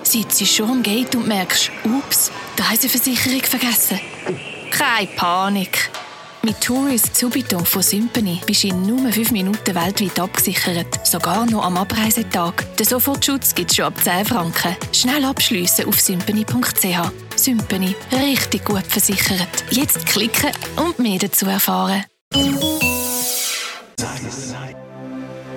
Sitzt schon am Gate und merkst, ups, die Reiseversicherung vergessen. Keine Panik. Mit Tourist Subito von Sympany bist du in nur 5 Minuten weltweit abgesichert. Sogar noch am Abreisetag. Den Sofortschutz gibt es schon ab 10 Franken. Schnell abschliessen auf sympany.ch. Sympany. Richtig gut versichert. Jetzt klicken und mehr dazu erfahren.